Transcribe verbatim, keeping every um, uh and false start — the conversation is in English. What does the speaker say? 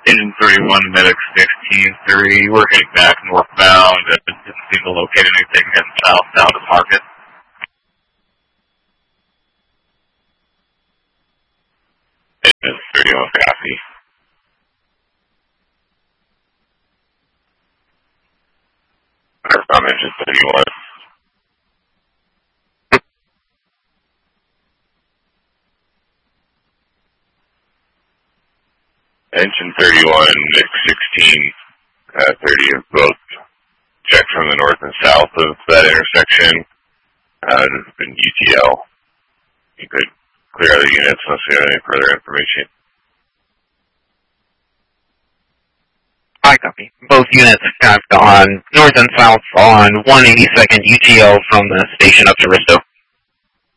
Engine thirty-one, Medic sixteen three. We're heading back northbound. It didn't seem to locate anything heading south down to the market. Engine thirty-one, copy. Northbound engine thirty-one. Engine thirty-one, Medic sixteen, uh, thirty have both checked from the north and south of that intersection. Uh, there's been U T L. You could clear other units unless you have any further information. I copy. Both units have gone north and south on one eighty-second U T L from the station up to Risto.